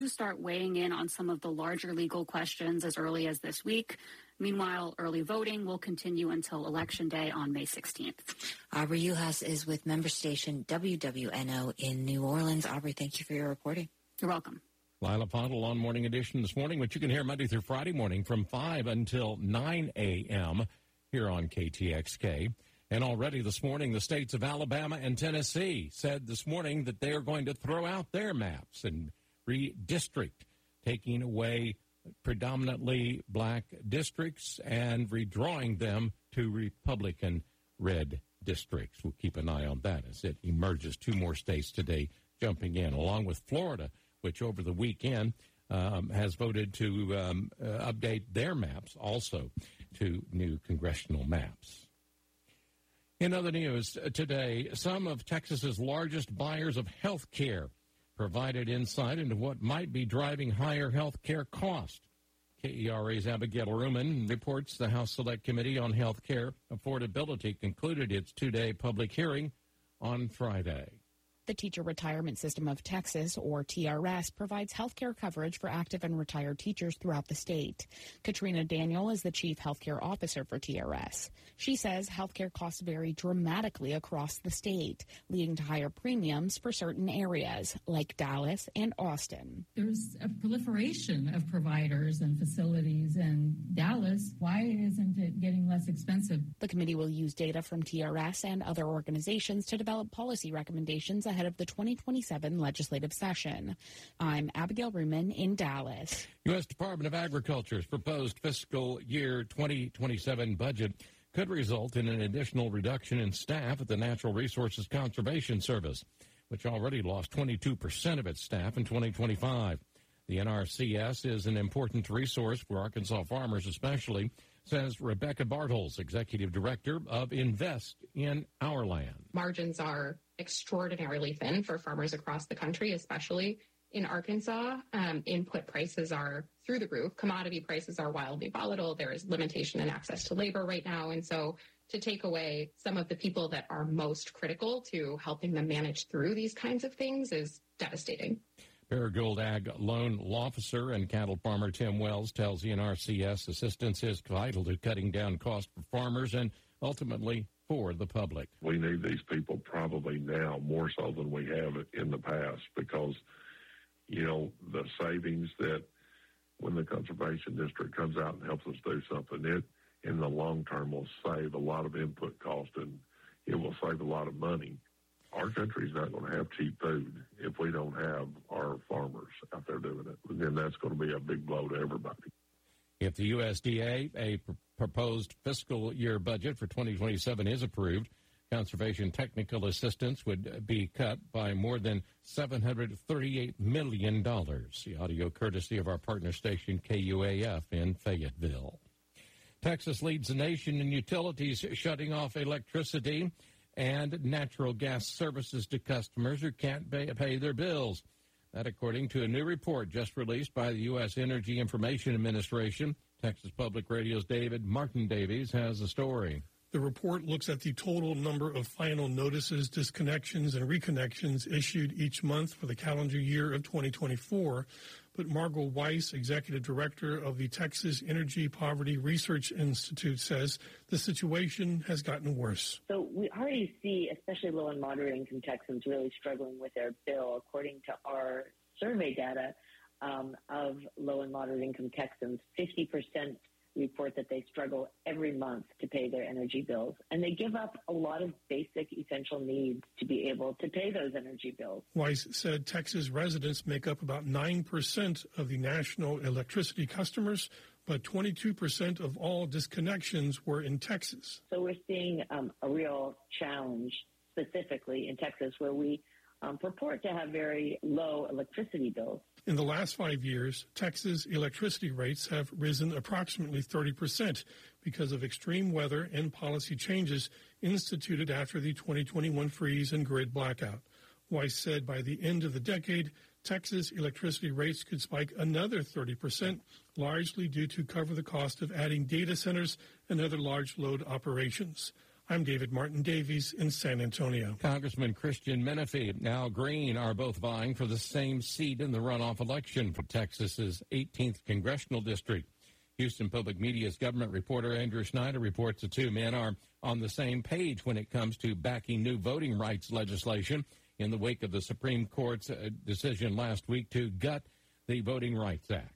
start weighing in on some of the larger legal questions as early as this week. Meanwhile, early voting will continue until Election Day on May 16th. Aubrey Uhas is with member station WWNO in New Orleans. Aubrey, thank you for your reporting. You're welcome. Lila Pondle on Morning Edition this morning, which you can hear Monday through Friday morning from 5 until 9 a.m. here on KTXK. And already this morning, the states of Alabama and Tennessee said this morning that they are going to throw out their maps and redistrict, taking away predominantly black districts and redrawing them to Republican red districts. We'll keep an eye on that as it emerges. 2 more states today jumping in, along with Florida, which over the weekend has voted to update their maps also to new congressional maps. In other news today, some of Texas's largest buyers of health care provided insight into what might be driving higher health care costs. KERA's Abigail Ruman reports the House Select Committee on Health Care Affordability concluded its 2-day public hearing on Friday. The Teacher Retirement System of Texas, or TRS, provides health care coverage for active and retired teachers throughout the state. Katrina Daniel is the chief health care officer for TRS. She says health care costs vary dramatically across the state, leading to higher premiums for certain areas, like Dallas and Austin. There's a proliferation of providers and facilities in Dallas. Why isn't it getting less expensive? The committee will use data from TRS and other organizations to develop policy recommendations ahead of the 2027 legislative session. I'm Abigail Ruman in Dallas. U.S. Department of Agriculture's proposed fiscal year 2027 budget could result in an additional reduction in staff at the Natural Resources Conservation Service, which already lost 22% of its staff in 2025. The NRCS is an important resource for Arkansas farmers especially, says Rebecca Bartles, Executive Director of Invest in Our Land. Margins are extraordinarily thin for farmers across the country, especially in Arkansas. Input prices are through the roof. Commodity prices are wildly volatile. There is limitation in access to labor right now. And so to take away some of the people that are most critical to helping them manage through these kinds of things is devastating. Paragould Ag loan officer and cattle farmer Tim Wells tells the NRCS assistance is vital to cutting down costs for farmers and ultimately for the public. We need these people probably now more so than we have in the past because, you know, the savings that when the Conservation District comes out and helps us do something, it in the long term will save a lot of input cost and it will save a lot of money. Our country's not going to have cheap food if we don't have our farmers out there doing it. And then that's going to be a big blow to everybody. If the USDA, a proposed fiscal year budget for 2027 is approved, conservation technical assistance would be cut by more than $738 million. The audio courtesy of our partner station KUAF in Fayetteville. Texas leads the nation in utilities shutting off electricity and natural gas services to customers who can't pay their bills. That according to a new report just released by the U.S. Energy Information Administration. Texas Public Radio's David Martin Davies has the story. The report looks at the total number of final notices, disconnections, and reconnections issued each month for the calendar year of 2024. But Margot Weiss, Executive Director of the Texas Energy Poverty Research Institute, says the situation has gotten worse. So we already see, especially low and moderate income Texans, really struggling with their bill. According to our survey data of low and moderate income Texans, 50% report that they struggle every month to pay their energy bills. And they give up a lot of basic essential needs to be able to pay those energy bills. Weiss said Texas residents make up about 9% of the national electricity customers, but 22% of all disconnections were in Texas. So we're seeing a real challenge specifically in Texas where we purport to have very low electricity bills. In the last 5 years, Texas electricity rates have risen approximately 30% because of extreme weather and policy changes instituted after the 2021 freeze and grid blackout. Weiss said by the end of the decade, Texas electricity rates could spike another 30%, largely due to cover the cost of adding data centers and other large load operations. I'm David Martin Davies in San Antonio. Congressman Christian Menifee, Al Green are both vying for the same seat in the runoff election for Texas's 18th congressional district. Houston Public Media's government reporter Andrew Schneider reports the two men are on the same page when it comes to backing new voting rights legislation in the wake of the Supreme Court's decision last week to gut the Voting Rights Act.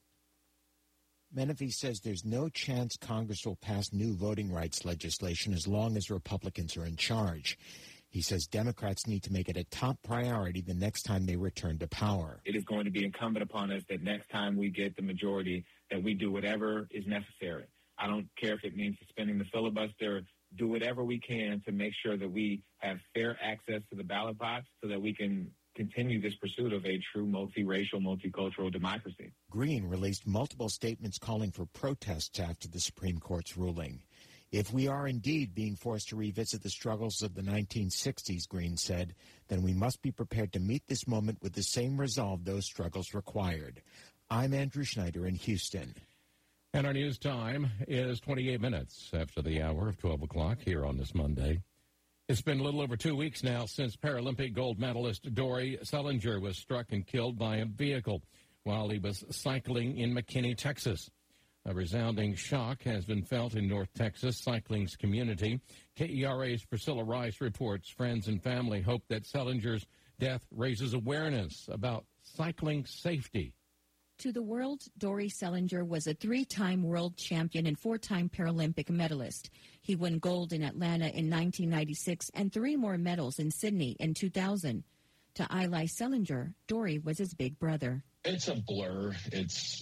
Menifee says there's no chance Congress will pass new voting rights legislation as long as Republicans are in charge. He says Democrats need to make it a top priority the next time they return to power. It is going to be incumbent upon us that next time we get the majority, that we do whatever is necessary. I don't care if it means suspending the filibuster, do whatever we can to make sure that we have fair access to the ballot box so that we can continue this pursuit of a true multiracial, multicultural democracy. Green released multiple statements calling for protests after the Supreme Court's ruling. If we are indeed being forced to revisit the struggles of the 1960s, Green said, then we must be prepared to meet this moment with the same resolve those struggles required. I'm Andrew Schneider in Houston. And our news time is 28 minutes after the hour of 12 o'clock here on this Monday. It's been a little over 2 weeks now since Paralympic gold medalist Dory Sellinger was struck and killed by a vehicle while he was cycling in McKinney, Texas. A resounding shock has been felt in North Texas cycling's community. KERA's Priscilla Rice reports friends and family hope that Sellinger's death raises awareness about cycling safety. To the world, Dory Sellinger was a 3-time world champion and 4-time Paralympic medalist. He won gold in Atlanta in 1996 and 3 more medals in Sydney in 2000. To Eli Sellinger, Dory was his big brother. It's a blur. It's,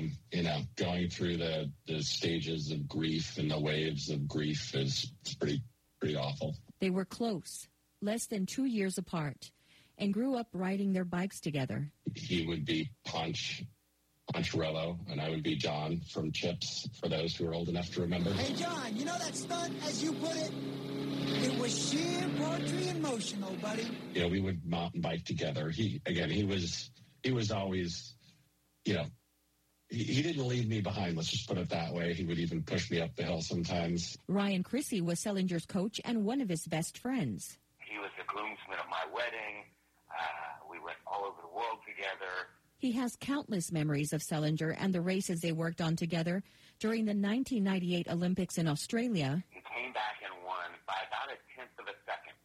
going through the stages of grief and the waves of grief is pretty awful. They were close, less than 2 years apart, and grew up riding their bikes together. He would be Punch Rello, and I would be John from Chips, for those who are old enough to remember. Hey, John, you know that stunt, as you put it? It was sheer poetry in motion, old buddy. We would mountain bike together. He was always, he didn't leave me behind, let's just put it that way. He would even push me up the hill sometimes. Ryan Chrissy was Sellinger's coach and one of his best friends. He was the groomsman at my wedding. We went all over the world together. He has countless memories of Sellinger and the races they worked on together during the 1998 Olympics in Australia. He came back and won by about a tenth of a second.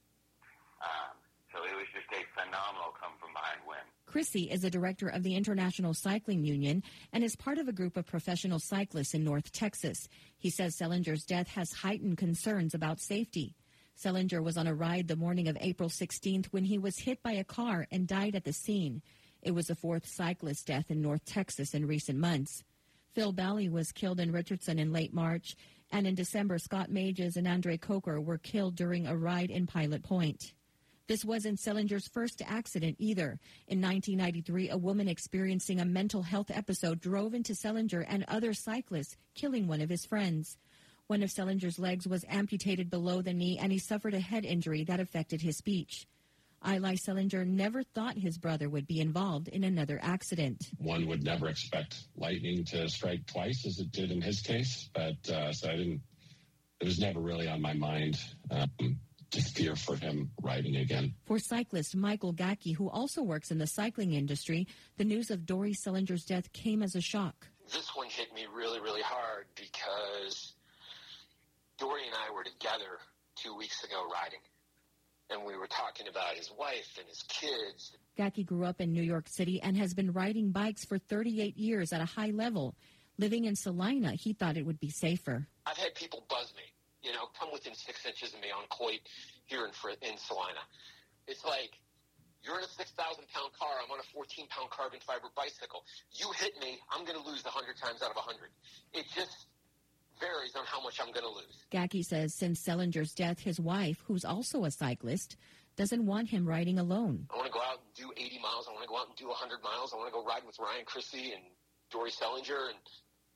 So it was just a phenomenal come-from-behind win. Chrissy is the director of the International Cycling Union and is part of a group of professional cyclists in North Texas. He says Sellinger's death has heightened concerns about safety. Sellinger was on a ride the morning of April 16th when he was hit by a car and died at the scene. It was the 4th cyclist death in North Texas in recent months. Phil Bally was killed in Richardson in late March, and in December, Scott Mages and Andre Coker were killed during a ride in Pilot Point. This wasn't Sellinger's first accident either. In 1993, a woman experiencing a mental health episode drove into Sellinger and other cyclists, killing one of his friends. One of Sellinger's legs was amputated below the knee, and he suffered a head injury that affected his speech. Eli Sellinger never thought his brother would be involved in another accident. One would never expect lightning to strike twice as it did in his case, but it was never really on my mind to fear for him riding again. For cyclist Michael Gackey, who also works in the cycling industry, the news of Dory Sellinger's death came as a shock. This one hit me really, really hard because Dory and I were together 2 weeks ago riding. And we were talking about his wife and his kids. Gackey grew up in New York City and has been riding bikes for 38 years at a high level. Living in Salina, he thought it would be safer. I've had people buzz me, come within 6 inches of me on Coit here in Salina. It's like, you're in a 6,000-pound car. I'm on a 14-pound carbon fiber bicycle. You hit me, I'm going to lose 100 times out of 100. It just varies on how much I'm going to lose. Gackey says since Sellinger's death, his wife, who's also a cyclist, doesn't want him riding alone. I want to go out and do 80 miles. I want to go out and do 100 miles. I want to go ride with Ryan Chrissy and Dory Sellinger and,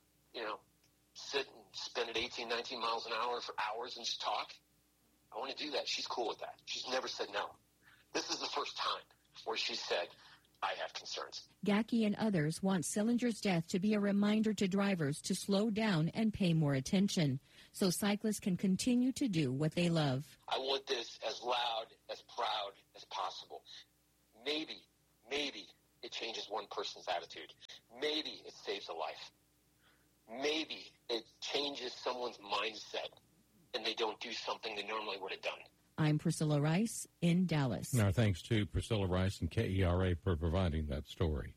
sit and spend at 18, 19 miles an hour for hours and just talk. I want to do that. She's cool with that. She's never said no. This is the first time where she said, I have concerns. Gackey and others want Sillinger's death to be a reminder to drivers to slow down and pay more attention so cyclists can continue to do what they love. I want this as loud, as proud as possible. Maybe it changes one person's attitude. Maybe it saves a life. Maybe it changes someone's mindset and they don't do something they normally would have done. I'm Priscilla Rice in Dallas. And our thanks to Priscilla Rice and KERA for providing that story.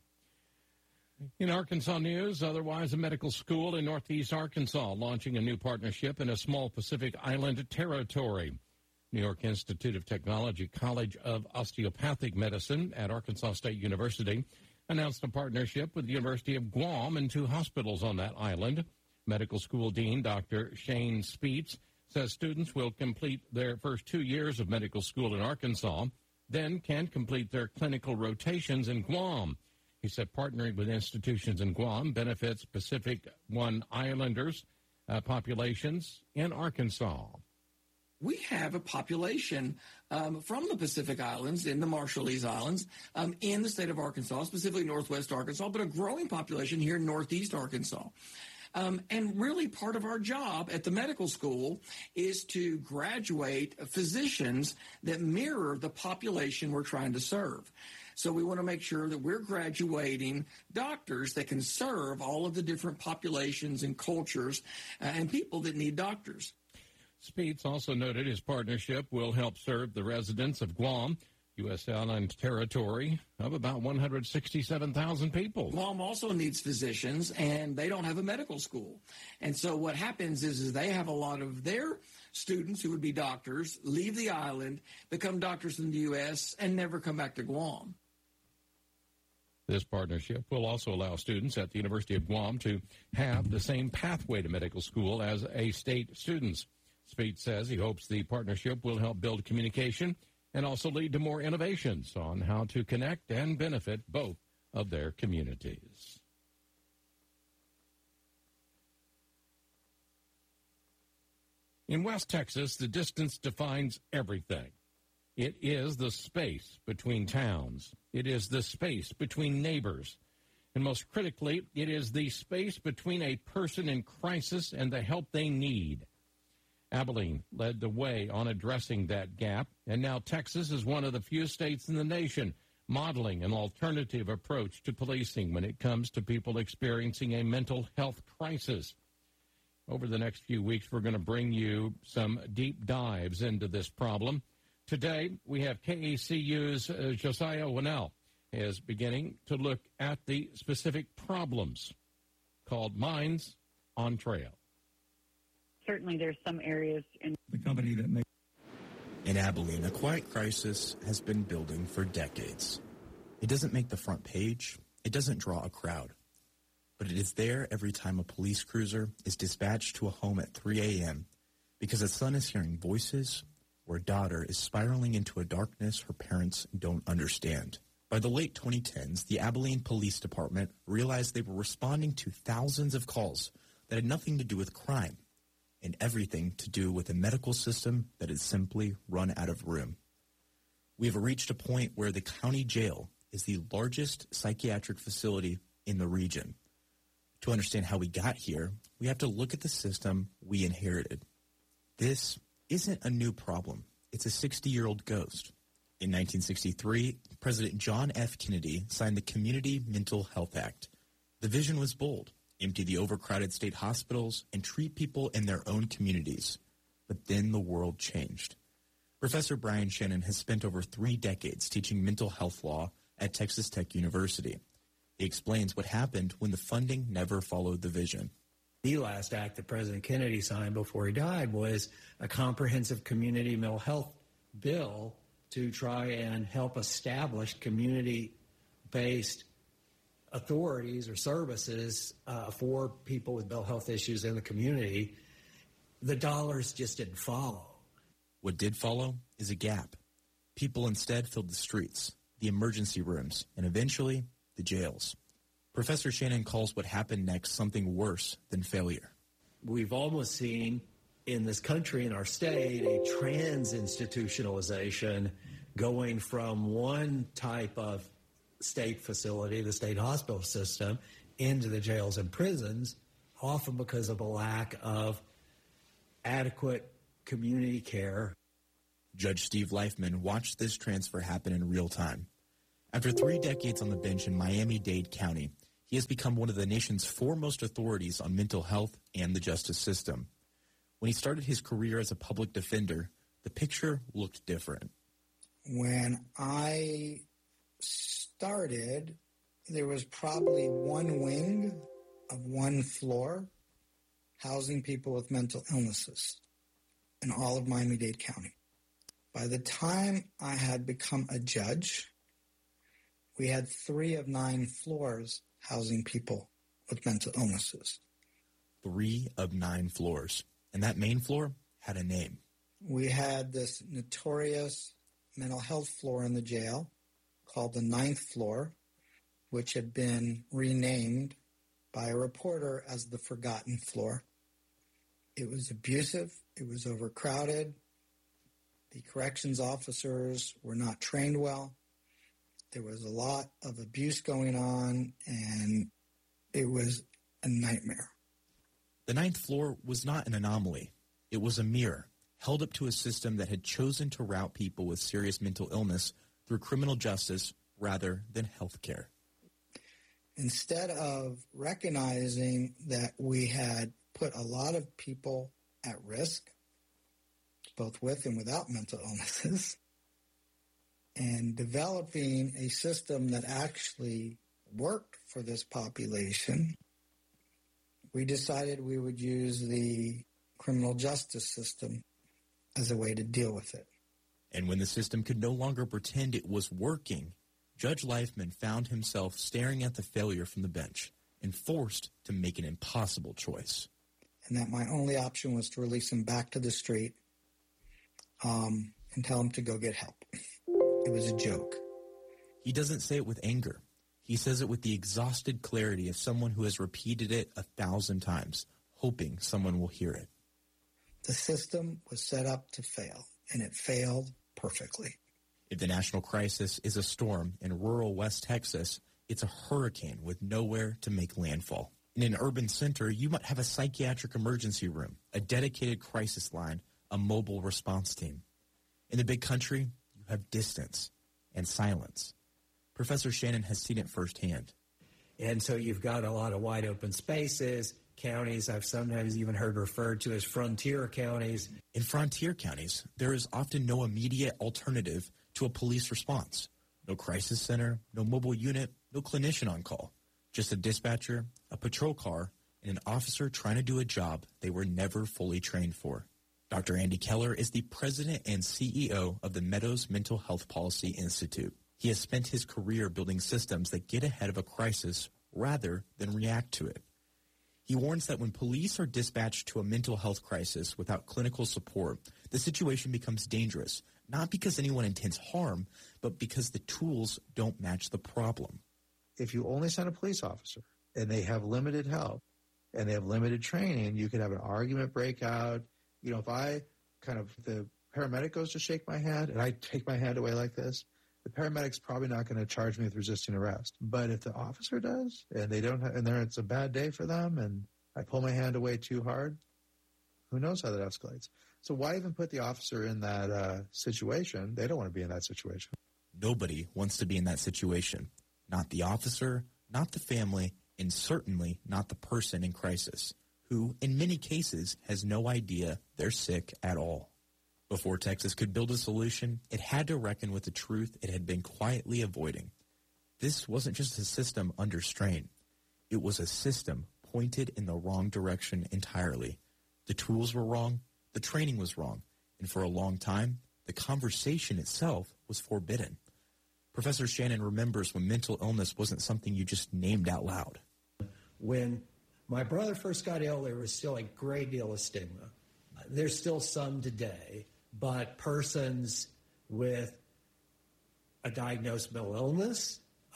In Arkansas news, otherwise, a medical school in northeast Arkansas launching a new partnership in a small Pacific Island territory. New York Institute of Technology College of Osteopathic Medicine at Arkansas State University announced a partnership with the University of Guam and 2 hospitals on that island. Medical school dean Dr. Shane Speets says students will complete their first 2 years of medical school in Arkansas, then can complete their clinical rotations in Guam. He said partnering with institutions in Guam benefits Pacific Islanders populations in Arkansas. We have a population from the Pacific Islands in the Marshallese Islands in the state of Arkansas, specifically northwest Arkansas, but a growing population here in northeast Arkansas. And really part of our job at the medical school is to graduate physicians that mirror the population we're trying to serve. So we want to make sure that we're graduating doctors that can serve all of the different populations and cultures and people that need doctors. Speets also noted his partnership will help serve the residents of Guam, U.S. Island territory of about 167,000 people. Guam also needs physicians, and they don't have a medical school. And so what happens is they have a lot of their students who would be doctors leave the island, become doctors in the U.S., and never come back to Guam. This partnership will also allow students at the University of Guam to have the same pathway to medical school as A-state students. Speets says he hopes the partnership will help build communication and also lead to more innovations on how to connect and benefit both of their communities. In West Texas, the distance defines everything. It is the space between towns. It is the space between neighbors. And most critically, it is the space between a person in crisis and the help they need. Abilene led the way on addressing that gap, and now Texas is one of the few states in the nation modeling an alternative approach to policing when it comes to people experiencing a mental health crisis. Over the next few weeks, we're going to bring you some deep dives into this problem. Today, we have KACU's Josiah Winnell is beginning to look at the specific problems called Minds on Trail. Certainly there's some areas in the company that makes. In Abilene, a quiet crisis has been building for decades. It doesn't make the front page. It doesn't draw a crowd. But it is there every time a police cruiser is dispatched to a home at 3 a.m. because a son is hearing voices or a daughter is spiraling into a darkness her parents don't understand. By the late 2010s, the Abilene Police Department realized they were responding to thousands of calls that had nothing to do with crime and everything to do with a medical system that had simply run out of room. We have reached a point where the county jail is the largest psychiatric facility in the region. To understand how we got here, we have to look at the system we inherited. This isn't a new problem. It's a 60-year-old ghost. In 1963, President John F. Kennedy signed the Community Mental Health Act. The vision was bold: empty the overcrowded state hospitals and treat people in their own communities. But then the world changed. Professor Brian Shannon has spent over 3 decades teaching mental health law at Texas Tech University. He explains what happened when the funding never followed the vision. The last act that President Kennedy signed before he died was a comprehensive community mental health bill to try and help establish community-based authorities or services for people with mental health issues in the community. The dollars just didn't follow. What did follow is a gap. People instead filled the streets, the emergency rooms, and eventually the jails. Professor Shannon calls what happened next something worse than failure. We've almost seen in this country, in our state, a trans-institutionalization going from one type of state facility, the state hospital system, into the jails and prisons, often because of a lack of adequate community care. Judge Steve Leifman watched this transfer happen in real time. After 3 decades on the bench in Miami-Dade County, he has become one of the nation's foremost authorities on mental health and the justice system. When he started his career as a public defender, the picture looked different. When I started, there was probably one wing of one floor housing people with mental illnesses in all of Miami-Dade County. By the time I had become a judge, we had 3 of 9 floors housing people with mental illnesses. 3 of 9 floors. And that main floor had a name. We had this notorious mental health floor in the jail called the 9th floor, which had been renamed by a reporter as the Forgotten Floor. It was abusive. It was overcrowded. The corrections officers were not trained well. There was a lot of abuse going on, and it was a nightmare. The 9th floor was not an anomaly. It was a mirror held up to a system that had chosen to route people with serious mental illness through criminal justice rather than health care. Instead of recognizing that we had put a lot of people at risk, both with and without mental illnesses, and developing a system that actually worked for this population, we decided we would use the criminal justice system as a way to deal with it. And when the system could no longer pretend it was working, Judge Leifman found himself staring at the failure from the bench and forced to make an impossible choice. And that my only option was to release him back to the street and tell him to go get help. It was a joke. He doesn't say it with anger. He says it with the exhausted clarity of someone who has repeated it 1,000 times, hoping someone will hear it. The system was set up to fail, and it failed perfectly. If the national crisis is a storm in rural West Texas, it's a hurricane with nowhere to make landfall. In an urban center, you might have a psychiatric emergency room, a dedicated crisis line, a mobile response team. In the big country, you have distance and silence. Professor Shannon has seen it firsthand. And so you've got a lot of wide open spaces, counties I've sometimes even heard referred to as frontier counties. In frontier counties, there is often no immediate alternative to a police response. No crisis center, no mobile unit, no clinician on call. Just a dispatcher, a patrol car, and an officer trying to do a job they were never fully trained for. Dr. Andy Keller is the president and CEO of the Meadows Mental Health Policy Institute. He has spent his career building systems that get ahead of a crisis rather than react to it. He warns that when police are dispatched to a mental health crisis without clinical support, the situation becomes dangerous, not because anyone intends harm, but because the tools don't match the problem. If you only send a police officer and they have limited help and they have limited training, you could have an argument break out. You know, if the paramedic goes to shake my hand and I take my hand away like this, the paramedic's probably not going to charge me with resisting arrest. But if the officer does and they don't have, and it's a bad day for them and I pull my hand away too hard, who knows how that escalates? So why even put the officer in that situation? They don't want to be in that situation. Nobody wants to be in that situation. Not the officer, not the family, and certainly not the person in crisis, who in many cases has no idea they're sick at all. Before Texas could build a solution, it had to reckon with the truth it had been quietly avoiding. This wasn't just a system under strain. It was a system pointed in the wrong direction entirely. The tools were wrong, the training was wrong, and for a long time, the conversation itself was forbidden. Professor Shannon remembers when mental illness wasn't something you just named out loud. When my brother first got ill, there was still a great deal of stigma. There's still some today, but persons with a diagnosed mental illness,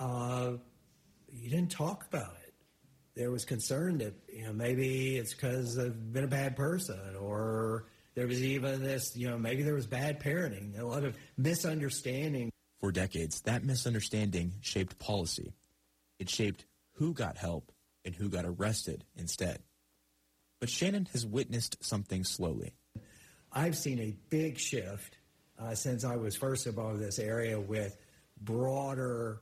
you didn't talk about it. There was concern that, maybe it's because they've been a bad person, or there was even this, maybe there was bad parenting, a lot of misunderstanding. For decades, that misunderstanding shaped policy. It shaped who got help and who got arrested instead. But Shannon has witnessed something slowly. I've seen a big shift since I was first involved in this area with broader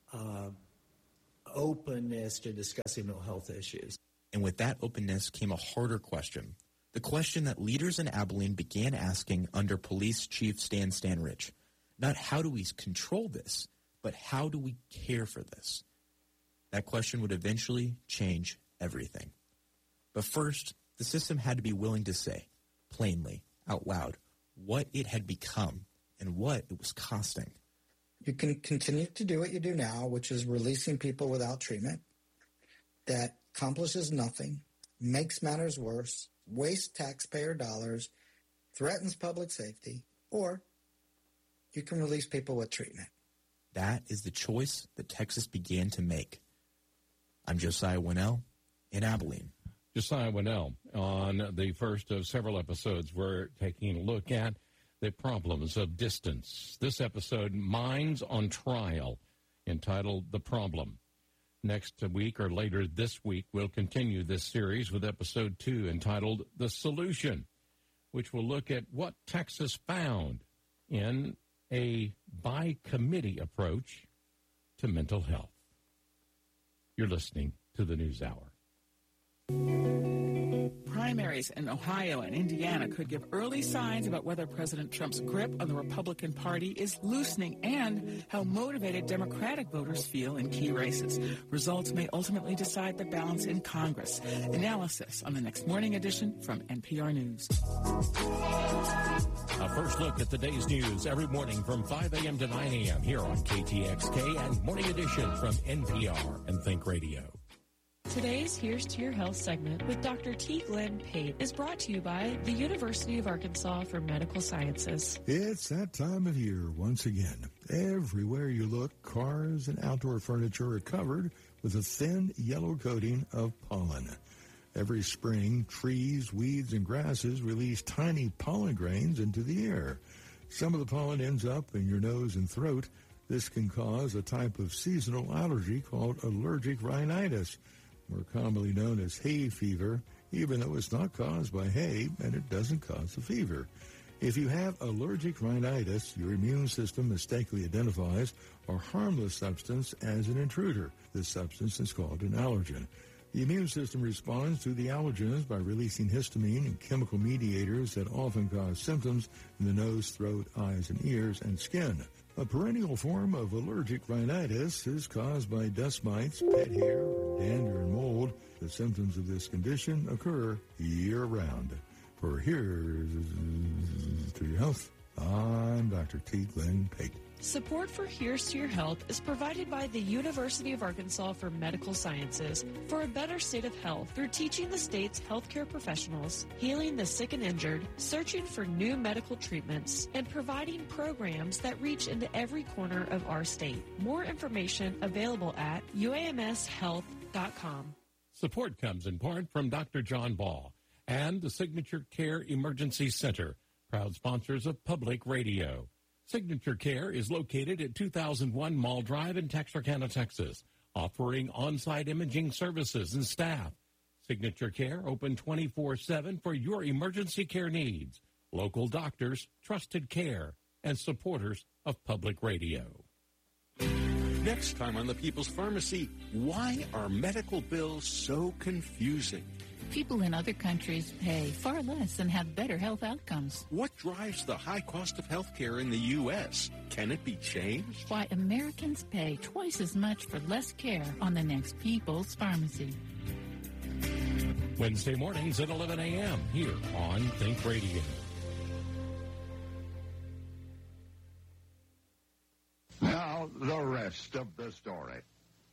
openness to discussing mental health issues. And with that openness came a harder question. The question that leaders in Abilene began asking under Police Chief Stan Stanrich. Not how do we control this, but how do we care for this? That question would eventually change everything. But first, the system had to be willing to say, plainly, out loud, what it had become and what it was costing. You can continue to do what you do now, which is releasing people without treatment. That accomplishes nothing, makes matters worse, wastes taxpayer dollars, threatens public safety, or you can release people with treatment. That is the choice that Texas began to make. I'm Josiah Winnell in Abilene. Josiah Winnell, on the first of several episodes, we're taking a look at the problems of distance. This episode, Minds on Trial, entitled The Problem. Next week or later this week, we'll continue this series with episode 2, entitled The Solution, which will look at what Texas found in a by-committee approach to mental health. You're listening to the News Hour. Primaries in Ohio and Indiana could give early signs about whether President Trump's grip on the Republican Party is loosening and how motivated Democratic voters feel in key races. Results may ultimately decide the balance in Congress. Analysis on the next morning edition from NPR News. A first look at the day's news every morning from 5 a.m. to 9 a.m. here on KTXK and Morning Edition from NPR and Think Radio. Today's Here's to Your Health segment with Dr. T. Glenn Pate is brought to you by the University of Arkansas for Medical Sciences. It's that time of year once again. Everywhere you look, cars and outdoor furniture are covered with a thin yellow coating of pollen. Every spring, trees, weeds, and grasses release tiny pollen grains into the air. Some of the pollen ends up in your nose and throat. This can cause a type of seasonal allergy called allergic rhinitis, more commonly known as hay fever, even though it's not caused by hay and it doesn't cause a fever. If you have allergic rhinitis, your immune system mistakenly identifies a harmless substance as an intruder. This substance is called an allergen. The immune system responds to the allergens by releasing histamine and chemical mediators that often cause symptoms in the nose, throat, eyes, and ears, and skin. A perennial form of allergic rhinitis is caused by dust mites, pet hair, dander, and mold. The symptoms of this condition occur year-round. For Here's to Your Health, I'm Dr. T. Glenn Pate. Support for Here's to Your Health is provided by the University of Arkansas for Medical Sciences for a better state of health through teaching the state's healthcare professionals, healing the sick and injured, searching for new medical treatments, and providing programs that reach into every corner of our state. More information available at uamshealth.com. Support comes in part from Dr. John Ball and the Signature Care Emergency Center, proud sponsors of Public Radio. Signature Care is located at 2001 Mall Drive in Texarkana, Texas, offering on-site imaging services and staff. Signature Care open 24/7 for your emergency care needs. Local doctors, trusted care, and supporters of Public Radio. Next time on The People's Pharmacy, why are medical bills so confusing? People in other countries pay far less and have better health outcomes. What drives the high cost of health care in the U.S.? Can it be changed? Why Americans pay twice as much for less care on the next People's Pharmacy. Wednesday mornings at 11 a.m. here on Think Radio. Now, the rest of the story.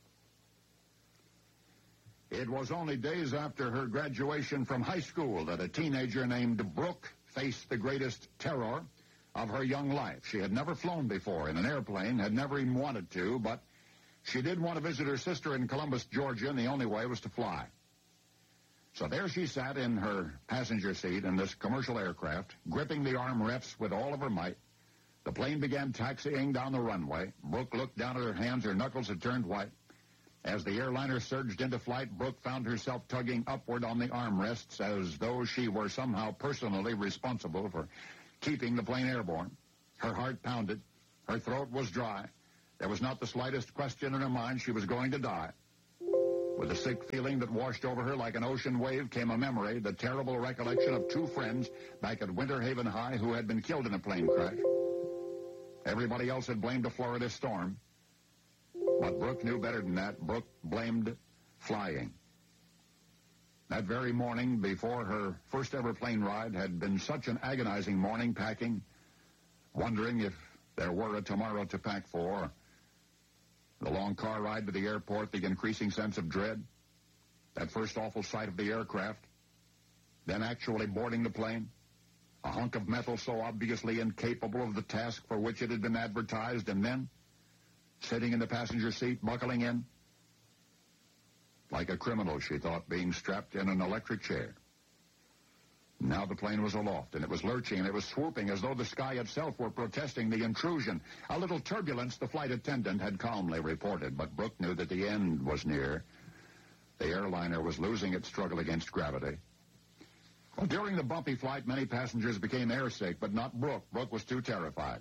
It was only days after her graduation from high school that a teenager named Brooke faced the greatest terror of her young life. She had never flown before in an airplane, had never even wanted to, but she did want to visit her sister in Columbus, Georgia, and the only way was to fly. So there she sat in her passenger seat in this commercial aircraft, gripping the armrests with all of her might. The plane began taxiing down the runway. Brooke looked down at her hands. Her knuckles had turned white. As the airliner surged into flight, Brooke found herself tugging upward on the armrests as though she were somehow personally responsible for keeping the plane airborne. Her heart pounded. Her throat was dry. There was not the slightest question in her mind she was going to die. With a sick feeling that washed over her like an ocean wave came a memory, the terrible recollection of two friends back at Winter Haven High who had been killed in a plane crash. Everybody else had blamed a Florida storm. But Brooke knew better than that. Brooke blamed flying. That very morning, before her first ever plane ride, had been such an agonizing morning, packing, wondering if there were a tomorrow to pack for. The long car ride to the airport, the increasing sense of dread, that first awful sight of the aircraft, then actually boarding the plane, a hunk of metal so obviously incapable of the task for which it had been advertised, and then sitting in the passenger seat, buckling in, like a criminal, she thought, being strapped in an electric chair. Now the plane was aloft, and it was lurching, and it was swooping as though the sky itself were protesting the intrusion. A little turbulence, the flight attendant had calmly reported, but Brooke knew that the end was near. The airliner was losing its struggle against gravity. Well, during the bumpy flight, many passengers became airsick, but not Brooke. Brooke was too terrified.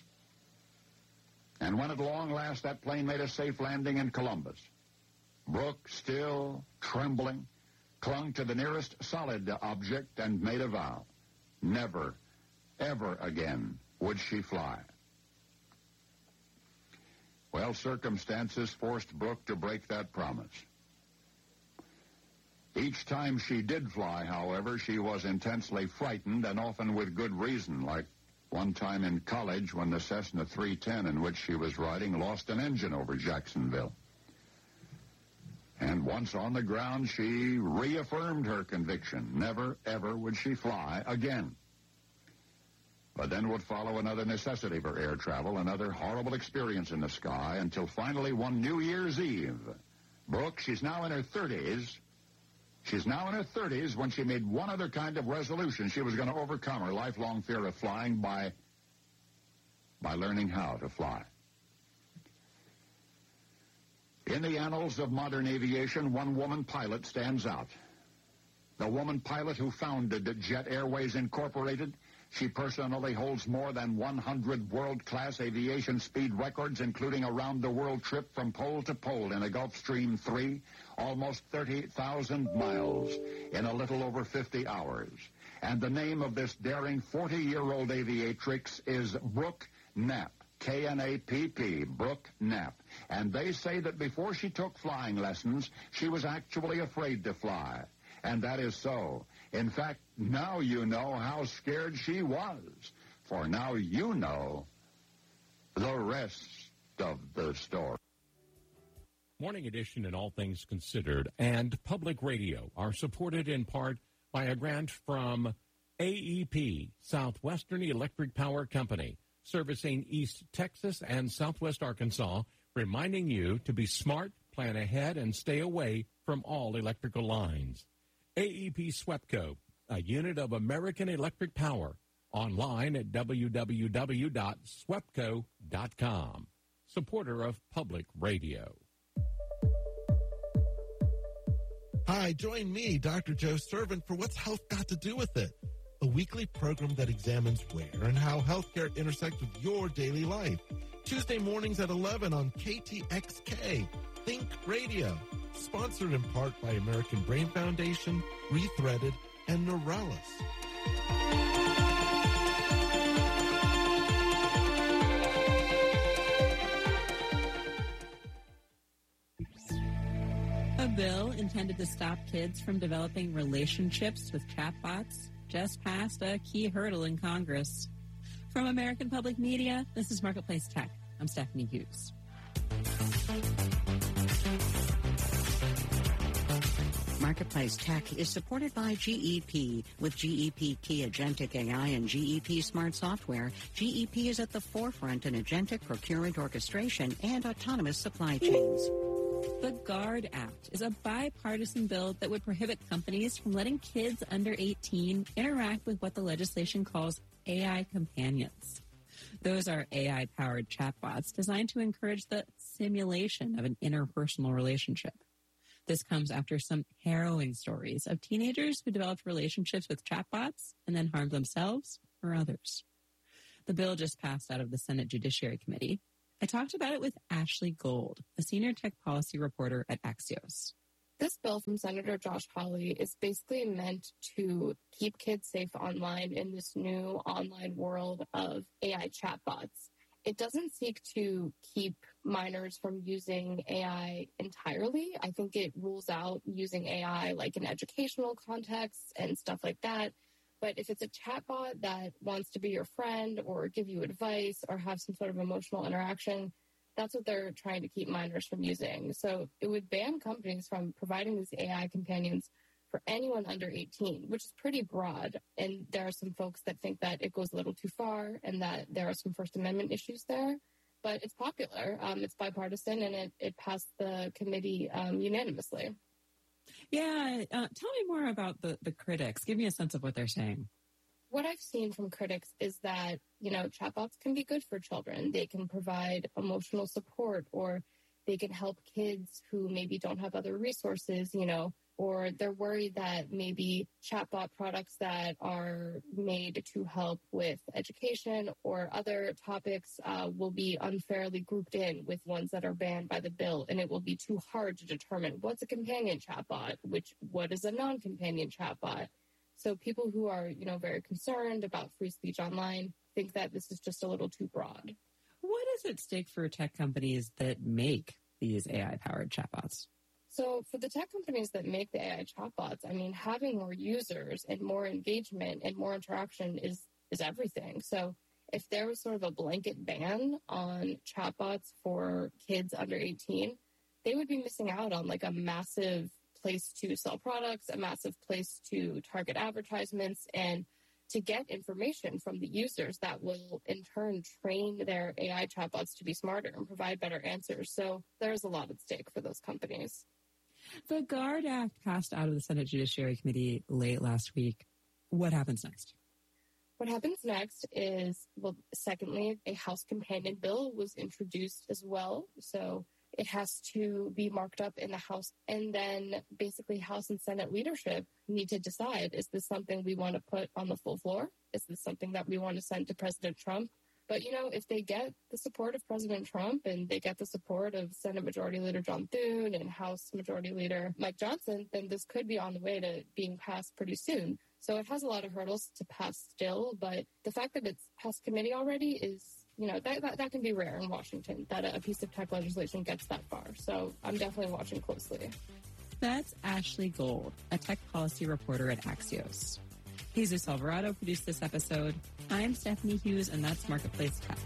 And when at long last that plane made a safe landing in Columbus, Brooke, still trembling, clung to the nearest solid object and made a vow. Never, ever again would she fly. Well, circumstances forced Brooke to break that promise. Each time she did fly, however, she was intensely frightened, and often with good reason, like one time in college when the Cessna 310 in which she was riding lost an engine over Jacksonville. And once on the ground, she reaffirmed her conviction. Never, ever would she fly again. But then would follow another necessity for air travel, another horrible experience in the sky, until finally one New Year's Eve. Brooke, she's now in her 30s. She's now in her 30s when she made one other kind of resolution. She was going to overcome her lifelong fear of flying by learning how to fly. In the annals of modern aviation, one woman pilot stands out. The woman pilot who founded Jet Airways Incorporated. She personally holds more than 100 world-class aviation speed records, including a round-the-world trip from pole to pole in a Gulfstream 3, almost 30,000 miles in a little over 50 hours. And the name of this daring 40-year-old aviatrix is Brooke Knapp. K-N-A-P-P, Brooke Knapp. And they say that before she took flying lessons, she was actually afraid to fly. And that is so. In fact, now you know how scared she was. For now you know the rest of the story. Morning Edition and All Things Considered and Public Radio are supported in part by a grant from AEP, Southwestern Electric Power Company, servicing East Texas and Southwest Arkansas, reminding you to be smart, plan ahead, and stay away from all electrical lines. AEP SWEPCO, a unit of American Electric Power, online at www.swepco.com. Supporter of Public Radio. Hi, join me, Dr. Joe Servant, for What's Health Got to Do with It? A weekly program that examines where and how healthcare intersects with your daily life. Tuesday mornings at 11 on KTXK, Think Radio. Sponsored in part by American Brain Foundation, Rethreaded, and Neuralis. A bill intended to stop kids from developing relationships with chatbots just passed a key hurdle in Congress. From American Public Media, this is Marketplace Tech. I'm Stephanie Hughes. Marketplace Tech is supported by GEP. With GEP Key Agentic AI and GEP Smart Software, GEP is at the forefront in agentic procurement orchestration and autonomous supply chains. The GUARD Act is a bipartisan bill that would prohibit companies from letting kids under 18 interact with what the legislation calls AI companions. Those are AI-powered chatbots designed to encourage the simulation of an interpersonal relationship. This comes after some harrowing stories of teenagers who developed relationships with chatbots and then harmed themselves or others. The bill just passed out of the Senate Judiciary Committee. I talked about it with Ashley Gold, a senior tech policy reporter at Axios. This bill from Senator Josh Hawley is basically meant to keep kids safe online in this new online world of AI chatbots. It doesn't seek to keep minors from using AI entirely. I think it rules out using AI like in educational contexts and stuff like that. But if it's a chatbot that wants to be your friend or give you advice or have some sort of emotional interaction, that's what they're trying to keep minors from using. So it would ban companies from providing these AI companions for anyone under 18, which is pretty broad. And there are some folks that think that it goes a little too far and that there are some First Amendment issues there. But it's popular. It's bipartisan, and it passed the committee unanimously. Yeah. Tell me more about the critics. Give me a sense of what they're saying. What I've seen from critics is that, chatbots can be good for children. They can provide emotional support, or they can help kids who maybe don't have other resources, or they're worried that maybe chatbot products that are made to help with education or other topics will be unfairly grouped in with ones that are banned by the bill, and it will be too hard to determine what's a companion chatbot, what is a non-companion chatbot. So people who are, very concerned about free speech online think that this is just a little too broad. What is at stake for tech companies that make these AI-powered chatbots? So for the tech companies that make the AI chatbots, having more users and more engagement and more interaction is everything. So if there was sort of a blanket ban on chatbots for kids under 18, they would be missing out on like a massive place to sell products, a massive place to target advertisements, and to get information from the users that will in turn train their AI chatbots to be smarter and provide better answers. So there's a lot at stake for those companies. The GUARD Act passed out of the Senate Judiciary Committee late last week. What happens next? What happens next is, secondly, a House companion bill was introduced as well. So it has to be marked up in the House, and then basically House and Senate leadership need to decide, is this something we want to put on the full floor? Is this something that we want to send to President Trump? But, if they get the support of President Trump and they get the support of Senate Majority Leader John Thune and House Majority Leader Mike Johnson, then this could be on the way to being passed pretty soon. So it has a lot of hurdles to pass still, but the fact that it's passed committee already is, that can be rare in Washington, that a piece of tech legislation gets that far. So I'm definitely watching closely. That's Ashley Gold, a tech policy reporter at Axios. Jesus Alvarado produced this episode. I'm Stephanie Hughes, and that's Marketplace Tech.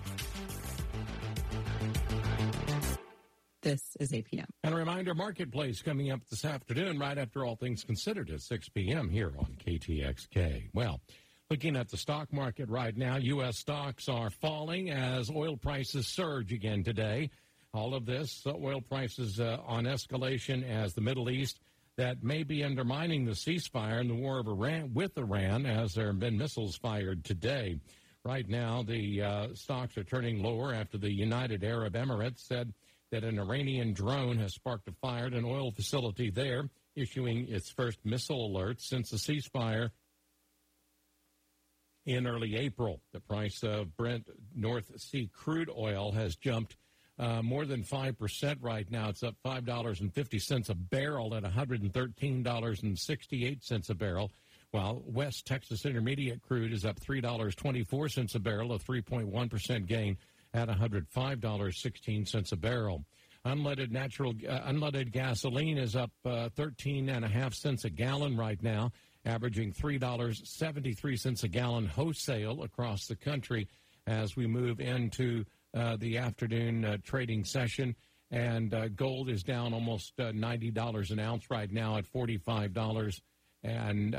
This is APM. And a reminder, Marketplace coming up this afternoon right after All Things Considered at 6 p.m. here on KTXK. Well, looking at the stock market right now, U.S. stocks are falling as oil prices surge again today. All of this, oil prices on escalation as the Middle East that may be undermining the ceasefire in the war of Iran with Iran, as there have been missiles fired today. Right now, the stocks are turning lower after the United Arab Emirates said that an Iranian drone has sparked a fire at an oil facility there, issuing its first missile alert since the ceasefire in early April. The price of Brent North Sea crude oil has jumped more than 5% right now. It's up $5.50 a barrel at $113.68 a barrel, while West Texas Intermediate crude is up $3.24 a barrel, a 3.1% gain at $105.16 a barrel. Unleaded gasoline is up 13.5 cents a gallon right now, averaging $3.73 a gallon wholesale across the country as we move into the afternoon trading session. And gold is down almost $90 an ounce right now at $45 and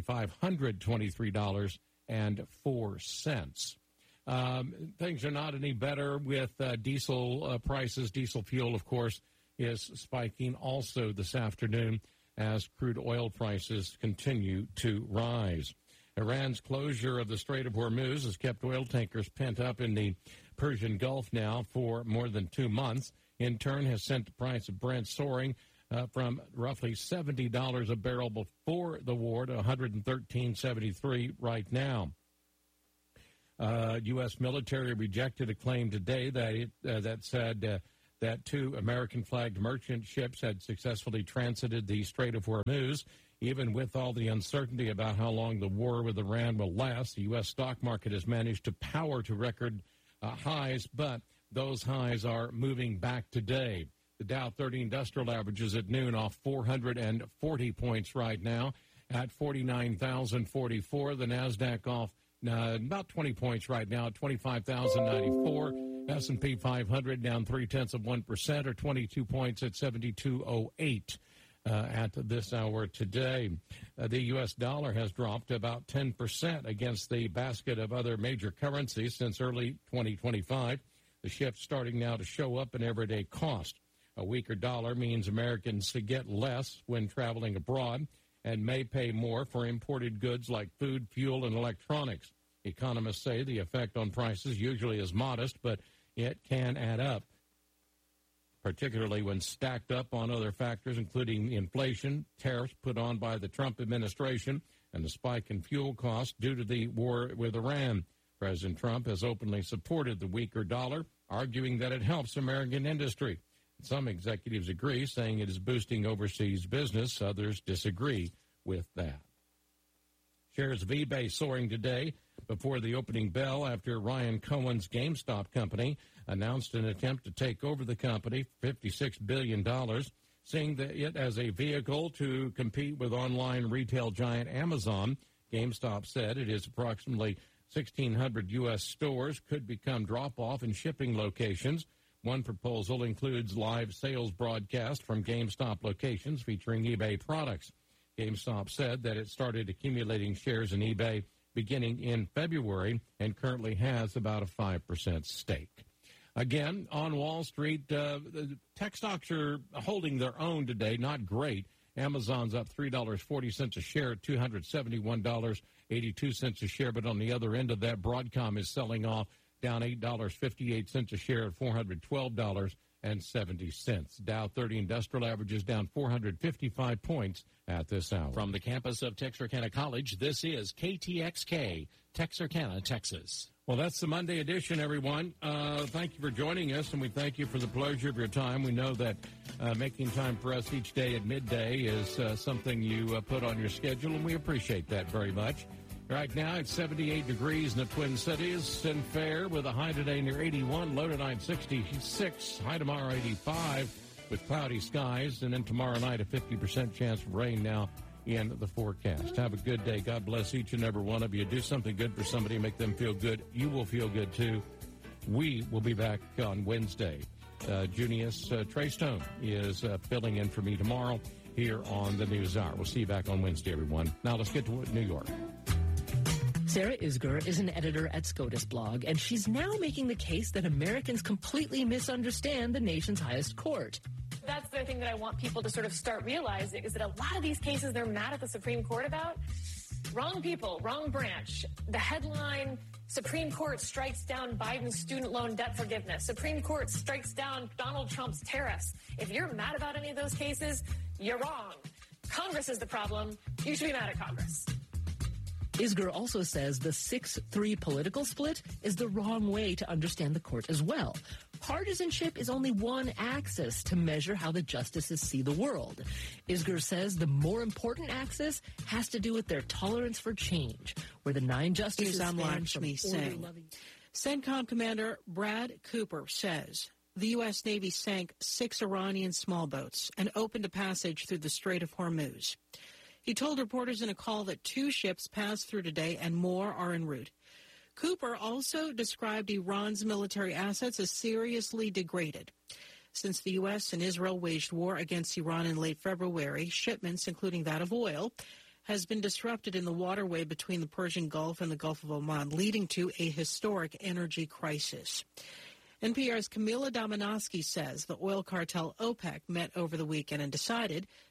$4,523.04. Things are not any better with diesel prices. Diesel fuel, of course, is spiking also this afternoon as crude oil prices continue to rise. Iran's closure of the Strait of Hormuz has kept oil tankers pent up in the Persian Gulf now for more than 2 months. In turn, has sent the price of Brent soaring from roughly $70 a barrel before the war to $113.73 right now. U.S. military rejected a claim today that said that 2 American-flagged merchant ships had successfully transited the Strait of Hormuz. Even with all the uncertainty about how long the war with Iran will last, the U.S. stock market has managed to power to record highs, but those highs are moving back today. The Dow 30 Industrial Averages at noon off 440 points right now at 49,044. The NASDAQ off about 20 points right now at 25,094. S&P 500 down 0.3% or 22 points at 7208 at this hour today. The U.S. dollar has dropped about 10% against the basket of other major currencies since early 2025. The shift starting now to show up in everyday cost. A weaker dollar means Americans get less when traveling abroad and may pay more for imported goods like food, fuel, and electronics. Economists say the effect on prices usually is modest, but it can add up, particularly when stacked up on other factors, including inflation, tariffs put on by the Trump administration, and the spike in fuel costs due to the war with Iran. President Trump has openly supported the weaker dollar, arguing that it helps American industry. Some executives agree, saying it is boosting overseas business. Others disagree with that. Shares of eBay soaring today before the opening bell after Ryan Cohen's GameStop company announced an attempt to take over the company for $56 billion, seeing it as a vehicle to compete with online retail giant Amazon. GameStop said it is approximately 1,600 U.S. stores could become drop-off and shipping locations. One proposal includes live sales broadcast from GameStop locations featuring eBay products. GameStop said that it started accumulating shares in eBay beginning in February and currently has about a 5% stake. Again, on Wall Street, the tech stocks are holding their own today, not great. Amazon's up $3.40 a share at $271.82 a share, but on the other end of that, Broadcom is selling off, down $8.58 a share at $412.70. Dow 30 Industrial Averages down 455 points at this hour. From the campus of Texarkana College, this is KTXK, Texarkana, Texas. Well, that's the Monday edition, everyone. Thank you for joining us, and we thank you for the pleasure of your time. We know that making time for us each day at midday is something you put on your schedule, and we appreciate that very much. Right now, it's 78 degrees in the Twin Cities and fair with a high today near 81, low tonight 66, high tomorrow 85 with cloudy skies, and then tomorrow night a 50% chance of rain now in the forecast. Have a good day. God bless each and every one of you. Do something good for somebody, make them feel good. You will feel good, too. We will be back on Wednesday. Junius Treystone is filling in for me tomorrow here on the News Hour. We'll see you back on Wednesday, everyone. Now let's get to New York. Sarah Isgur is an editor at SCOTUS blog, and she's now making the case that Americans completely misunderstand the nation's highest court. That's the thing that I want people to sort of start realizing, is that a lot of these cases they're mad at the Supreme Court about, wrong people, wrong branch. The headline, Supreme Court strikes down Biden's student loan debt forgiveness. Supreme Court strikes down Donald Trump's tariffs. If you're mad about any of those cases, you're wrong. Congress is the problem. You should be mad at Congress. Isgur also says the 6-3 political split is the wrong way to understand the court as well. Partisanship is only one axis to measure how the justices see the world. Isgur says the more important axis has to do with their tolerance for change, where the 9 justices stand from order-loving. CENTCOM Commander Brad Cooper says the U.S. Navy sank 6 Iranian small boats and opened a passage through the Strait of Hormuz. He told reporters in a call that 2 ships passed through today and more are en route. Cooper also described Iran's military assets as seriously degraded. Since the U.S. and Israel waged war against Iran in late February, shipments, including that of oil, has been disrupted in the waterway between the Persian Gulf and the Gulf of Oman, leading to a historic energy crisis. NPR's Camila Domonoske says the oil cartel OPEC met over the weekend and decided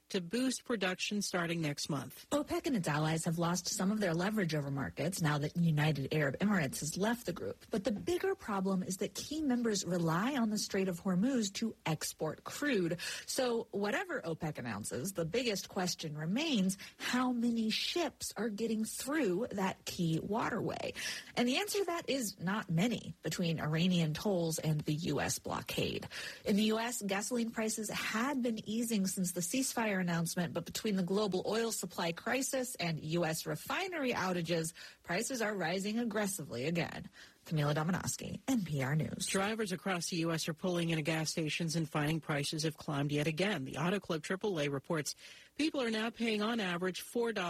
to boost production starting next month. OPEC and its allies have lost some of their leverage over markets now that United Arab Emirates has left the group. But the bigger problem is that key members rely on the Strait of Hormuz to export crude. So whatever OPEC announces, the biggest question remains how many ships are getting through that key waterway. And the answer to that is not many between Iranian tolls and the U.S. blockade. In the U.S., gasoline prices had been easing since the ceasefire announcement, but between the global oil supply crisis and U.S. refinery outages, prices are rising aggressively again. Camila Dominowski, NPR News. Drivers across the U.S. are pulling into gas stations and finding prices have climbed yet again. The Auto Club AAA reports people are now paying on average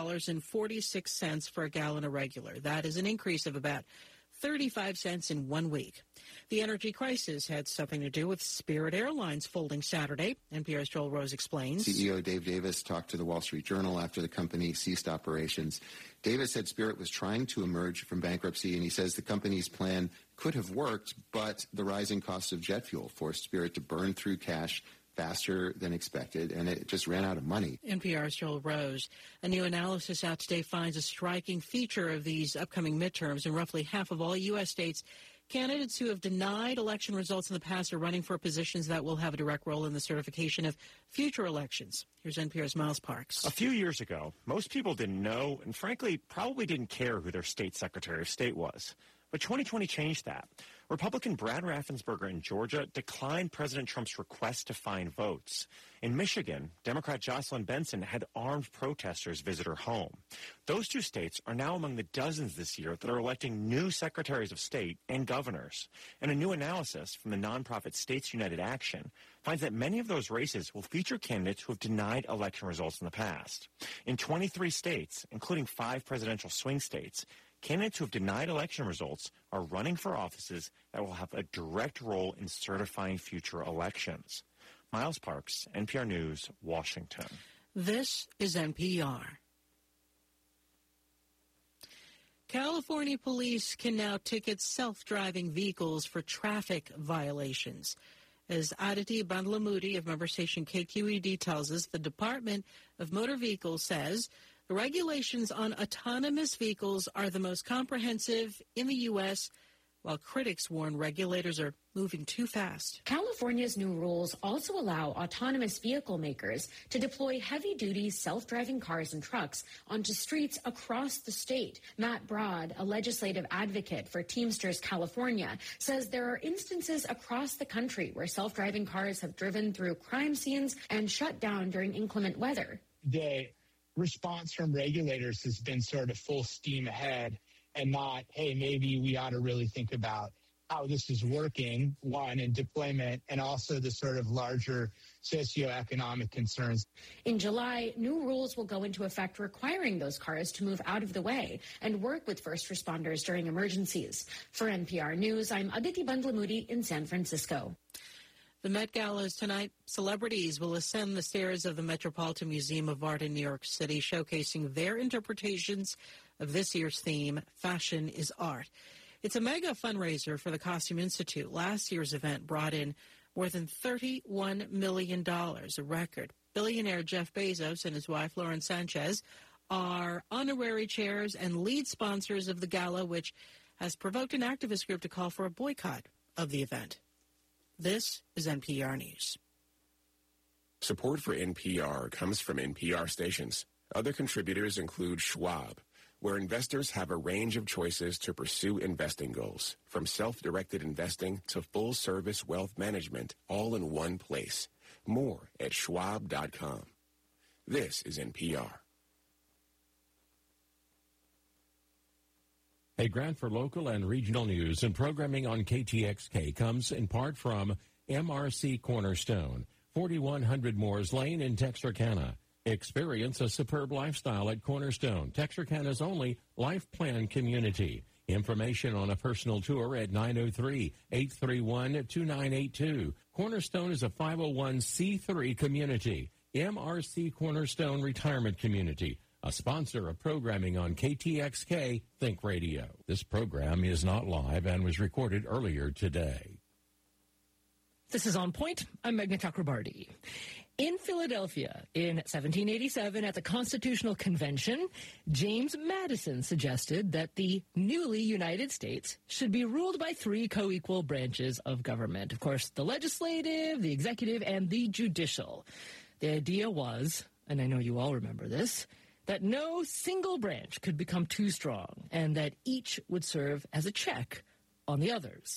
$4.46 for a gallon of regular. That is an increase of about 35 cents in 1 week. The energy crisis had something to do with Spirit Airlines folding Saturday. NPR's Joel Rose explains. CEO Dave Davis talked to the Wall Street Journal after the company ceased operations. Davis said Spirit was trying to emerge from bankruptcy, and he says the company's plan could have worked, but the rising cost of jet fuel forced Spirit to burn through cash faster than expected, and it just ran out of money. NPR's Joel Rose. A new analysis out today finds a striking feature of these upcoming midterms. In roughly half of all U.S. states, candidates who have denied election results in the past are running for positions that will have a direct role in the certification of future elections. Here's NPR's Miles Parks. A few years ago, most people didn't know and, frankly, probably didn't care who their state secretary of state was. But 2020 changed that. Republican Brad Raffensperger in Georgia declined President Trump's request to find votes. In Michigan, Democrat Jocelyn Benson had armed protesters visit her home. Those two states are now among the dozens this year that are electing new secretaries of state and governors. And a new analysis from the nonprofit States United Action finds that many of those races will feature candidates who have denied election results in the past. In 23 states, including 5 presidential swing states, candidates who have denied election results are running for offices that will have a direct role in certifying future elections. Miles Parks, NPR News, Washington. This is NPR. California police can now ticket self-driving vehicles for traffic violations. As Aditi Bandlamudi of member station KQED tells us, the Department of Motor Vehicles says the regulations on autonomous vehicles are the most comprehensive in the U.S., while critics warn regulators are moving too fast. California's new rules also allow autonomous vehicle makers to deploy heavy-duty self-driving cars and trucks onto streets across the state. Matt Broad, a legislative advocate for Teamsters California, says there are instances across the country where self-driving cars have driven through crime scenes and shut down during inclement weather. The response from regulators has been sort of full steam ahead and not, hey, maybe we ought to really think about how this is working, one, in deployment, and also the sort of larger socioeconomic concerns. In July, new rules will go into effect requiring those cars to move out of the way and work with first responders during emergencies. For NPR News, I'm Aditi Bandlamudi in San Francisco. The Met Gala is tonight. Celebrities will ascend the stairs of the Metropolitan Museum of Art in New York City, showcasing their interpretations of this year's theme, Fashion is Art. It's a mega fundraiser for the Costume Institute. Last year's event brought in more than $31 million, a record. Billionaire Jeff Bezos and his wife, Lauren Sanchez, are honorary chairs and lead sponsors of the gala, which has provoked an activist group to call for a boycott of the event. This is NPR News. Support for NPR comes from NPR stations. Other contributors include Schwab, where investors have a range of choices to pursue investing goals, from self-directed investing to full-service wealth management, all in one place. More at schwab.com. This is NPR. A grant for local and regional news and programming on KTXK comes in part from MRC Cornerstone, 4100 Moores Lane in Texarkana. Experience a superb lifestyle at Cornerstone, Texarkana's only life plan community. Information on a personal tour at 903-831-2982. Cornerstone is a 501c3 community. MRC Cornerstone Retirement Community, a sponsor of programming on KTXK Think Radio. This program is not live and was recorded earlier today. This is On Point. I'm Meghna Chakrabarti. In Philadelphia in 1787 at the Constitutional Convention, James Madison suggested that the newly United States should be ruled by three co-equal branches of government. Of course, the legislative, the executive, and the judicial. The idea was, and I know you all remember this, that no single branch could become too strong and that each would serve as a check on the others.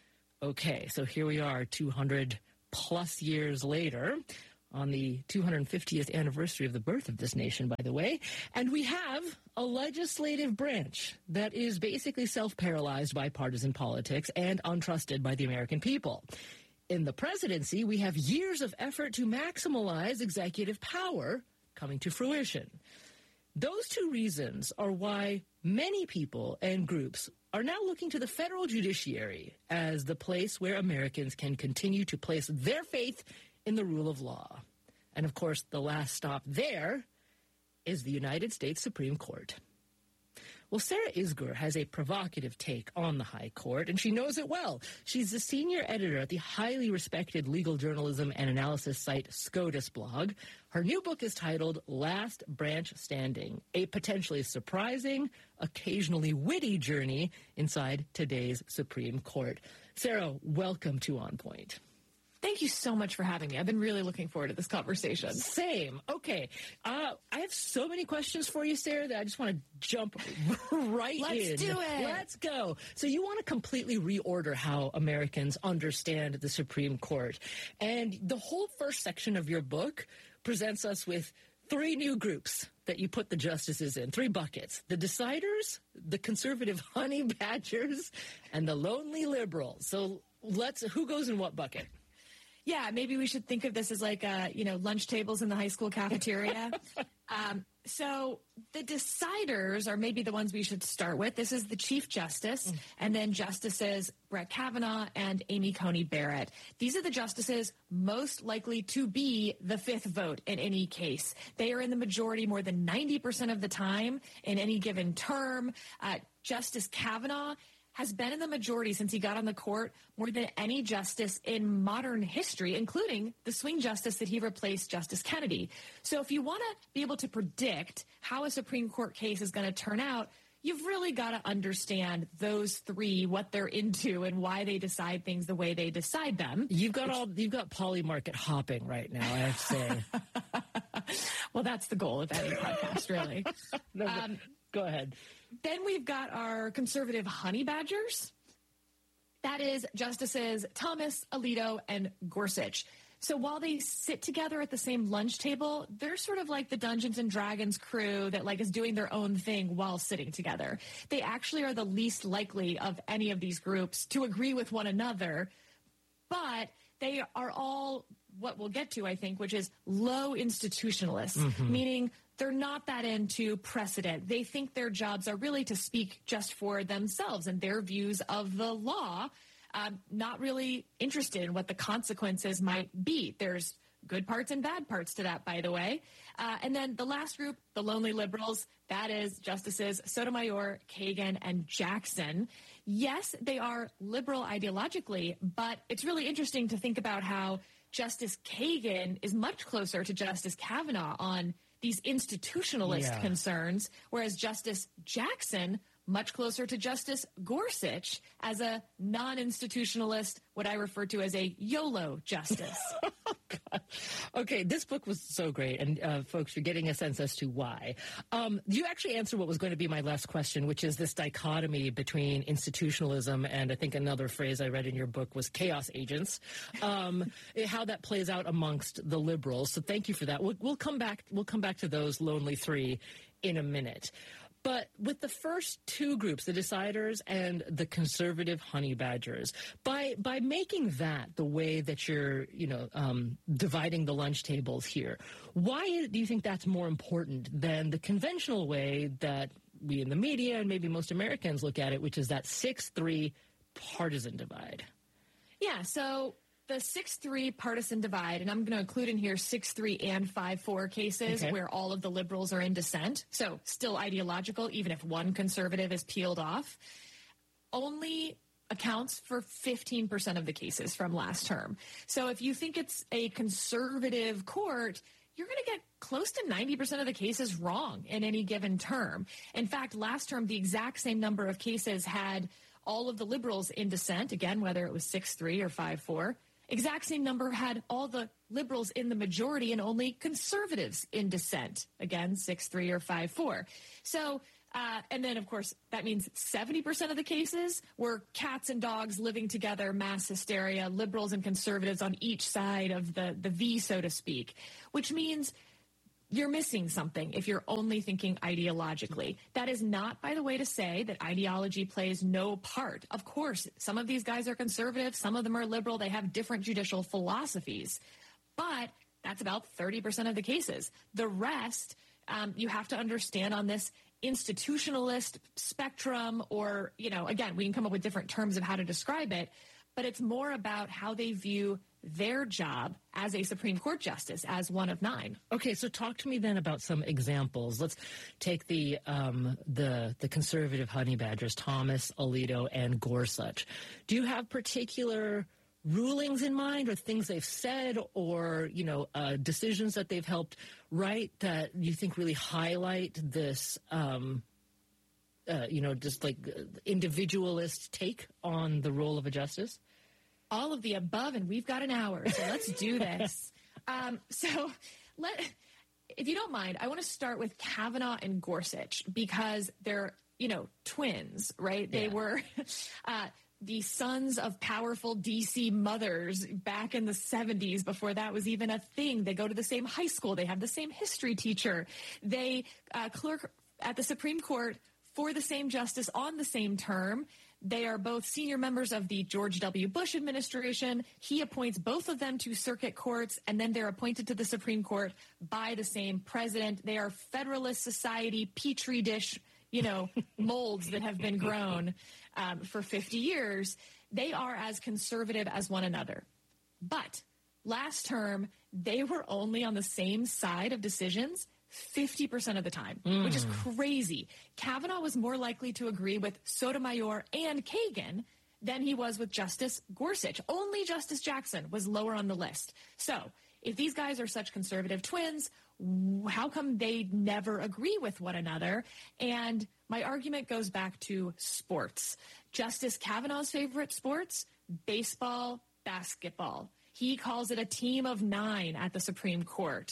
Okay, so here we are 200 plus years later, on the 250th anniversary of the birth of this nation, by the way, and we have a legislative branch that is basically self-paralyzed by partisan politics and untrusted by the American people. In the presidency, we have years of effort to maximize executive power coming to fruition. Those two reasons are why many people and groups are now looking to the federal judiciary as the place where Americans can continue to place their faith in the rule of law. And of course, the last stop there is the United States Supreme Court. Well, Sarah Isgur has a provocative take on the High Court, and she knows it well. She's the senior editor at the highly respected legal journalism and analysis site SCOTUS blog. Her new book is titled Last Branch Standing, a potentially surprising, occasionally witty journey inside today's Supreme Court. Sarah, welcome to On Point. Thank you so much for having me. I've been really looking forward to this conversation. Same. Okay. I have so many questions for you, Sarah, that I just want to jump right in. Let's do it. Let's go. So you want to completely reorder how Americans understand the Supreme Court. And the whole first section of your book presents us with three new groups that you put the justices in, three buckets: the deciders, the conservative honey badgers, and the lonely liberals. So who goes in what bucket? Yeah, maybe we should think of this as like, lunch tables in the high school cafeteria. So the deciders are maybe the ones we should start with. This is the Chief Justice, and then Justices Brett Kavanaugh and Amy Coney Barrett. These are the justices most likely to be the fifth vote in any case. They are in the majority more than 90% of the time in any given term. Justice Kavanaugh has been in the majority since he got on the court more than any justice in modern history, including the swing justice that he replaced, Justice Kennedy. So if you want to be able to predict how a Supreme Court case is going to turn out, you've really got to understand those three, what they're into and why they decide things the way they decide them. You've got polymarket hopping right now, I have to say. Well, that's the goal of any podcast, really. Go ahead. Then we've got our conservative honey badgers. That is Justices Thomas, Alito, and Gorsuch. So while they sit together at the same lunch table, they're sort of like the Dungeons and Dragons crew that is doing their own thing while sitting together. They actually are the least likely of any of these groups to agree with one another, but they are all what we'll get to, I think, which is low institutionalists, meaning they're not that into precedent. They think their jobs are really to speak just for themselves and their views of the law, not really interested in what the consequences might be. There's good parts and bad parts to that, by the way. And then the last group, the lonely liberals, that is Justices Sotomayor, Kagan, and Jackson. Yes, they are liberal ideologically, but it's really interesting to think about how Justice Kagan is much closer to Justice Kavanaugh on these institutionalist concerns, whereas Justice Jackson much closer to Justice Gorsuch as a non-institutionalist, what I refer to as a YOLO justice. Okay, this book was so great, and folks, you're getting a sense as to why. You actually answered what was going to be my last question, which is this dichotomy between institutionalism and I think another phrase I read in your book was chaos agents, how that plays out amongst the liberals. So thank you for that. We'll come back to those lonely three in a minute. But with the first two groups, the deciders and the conservative honey badgers, by making that the way that you're, dividing the lunch tables here, why do you think that's more important than the conventional way that we in the media and maybe most Americans look at it, which is that 6-3 partisan divide? Yeah, so the 6-3 partisan divide, and I'm going to include in here 6-3 and 5-4 cases where all of the liberals are in dissent, so still ideological, even if one conservative is peeled off. Only accounts for 15% of the cases from last term. So if you think it's a conservative court, you're going to get close to 90% of the cases wrong in any given term. In fact, last term, the exact same number of cases had all of the liberals in dissent, again, whether it was 6-3 or 5-4. Exact same number had all the liberals in the majority and only conservatives in dissent, again, 6-3 or 5-4. So, and then, of course, that means 70% of the cases were cats and dogs living together, mass hysteria, liberals and conservatives on each side of the V, so to speak, which means you're missing something if you're only thinking ideologically. That is not, by the way, to say that ideology plays no part. Of course, some of these guys are conservative, some of them are liberal, they have different judicial philosophies, but that's about 30% of the cases. The rest, you have to understand on this institutionalist spectrum, or, you know, again, we can come up with different terms of how to describe it, but it's more about how they view their job as a Supreme Court justice, as one of 9. Okay, so talk to me then about some examples. Let's take the conservative honey badgers, Thomas, Alito, and Gorsuch. Do you have particular rulings in mind, or things they've said, or, you know, decisions that they've helped write that you think really highlight this, you know, just like individualist take on the role of a justice? All of the above, and we've got an hour, so let's do this. If you don't mind, I want to start with Kavanaugh and Gorsuch, because they're, you know, twins, right? Yeah. They were the sons of powerful D.C. mothers back in the 70s, before that was even a thing. They go to the same high school. They have the same history teacher. They clerk at the Supreme Court for the same justice on the same term. They are both senior members of the George W. Bush administration. He appoints both of them to circuit courts, and then they're appointed to the Supreme Court by the same president. They are Federalist Society Petri dish, you know, molds that have been grown for 50 years. They are as conservative as one another. But last term, they were only on the same side of decisions 50% of the time, which is crazy. Kavanaugh was more likely to agree with Sotomayor and Kagan than he was with Justice Gorsuch. Only Justice Jackson was lower on the list. So if these guys are such conservative twins, how come they never agree with one another? And my argument goes back to sports. Justice Kavanaugh's favorite sports, baseball, basketball. He calls it a team of 9 at the Supreme Court.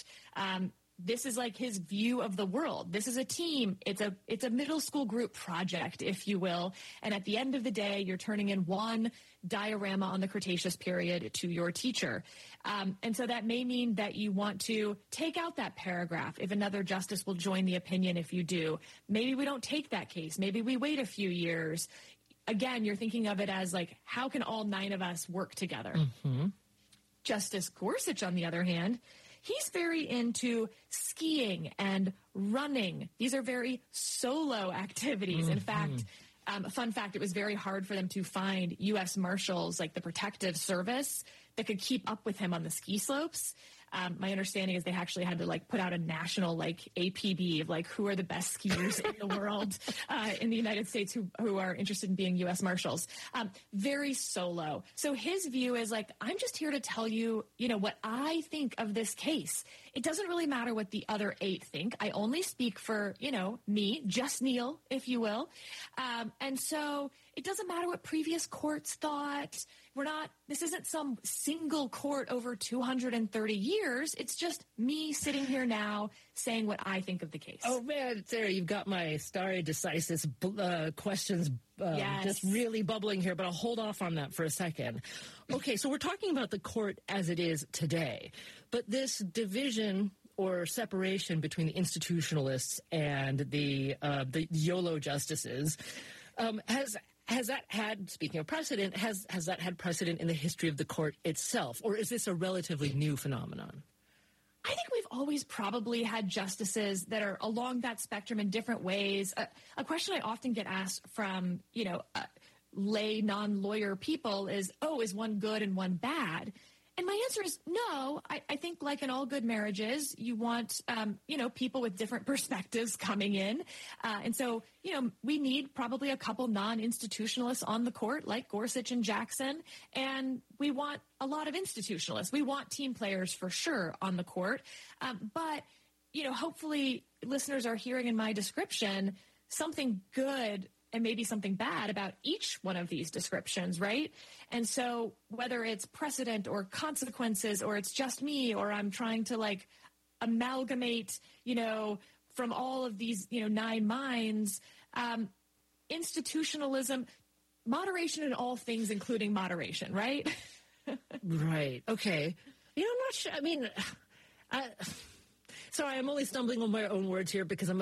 This is like his view of the world. This is a team. It's a middle school group project, if you will. And at the end of the day, you're turning in one diorama on the Cretaceous period to your teacher. And so that may mean that you want to take out that paragraph if another justice will join the opinion. If you do, maybe we don't take that case. Maybe we wait a few years. Again, you're thinking of it as like, how can all 9 of us work together? Mm-hmm. Justice Gorsuch, on the other hand, he's very into skiing and running. These are very solo activities. Mm-hmm. In fact, a fun fact, it was very hard for them to find U.S. Marshals, like the Protective Service, that could keep up with him on the ski slopes. My understanding is they actually had to like put out a national like APB of like who are the best skiers in the world in the United States who are interested in being U.S. Marshals. Very solo. So his view is like, I'm just here to tell you, you know, what I think of this case. It doesn't really matter what the other 8 think. I only speak for, you know, me, just Neil, if you will. And so it doesn't matter what previous courts thought. This isn't some single court over 230 years. It's just me sitting here now saying what I think of the case. Oh, man, Sarah, you've got my stare decisis questions yes. just really bubbling here, but I'll hold off on that for a second. Okay, so we're talking about the court as it is today, but this division or separation between the institutionalists and the YOLO justices has that had, speaking of precedent, has that had precedent in the history of the court itself, or is this a relatively new phenomenon? I think we've always probably had justices that are along that spectrum in different ways. A question I often get asked from, you know, lay non-lawyer people is, oh, is one good and one bad? And my answer is no. I think like in all good marriages, you want, people with different perspectives coming in. And so, we need probably a couple non-institutionalists on the court like Gorsuch and Jackson. And we want a lot of institutionalists. We want team players for sure on the court. But, hopefully listeners are hearing in my description something good and maybe something bad about each one of these descriptions, right? And so whether it's precedent or consequences or it's just me or I'm trying to amalgamate, from all of these, 9 minds, institutionalism, moderation in all things, including moderation, right? Right. Okay. I'm not sure. I mean, sorry, I'm only stumbling on my own words here because I'm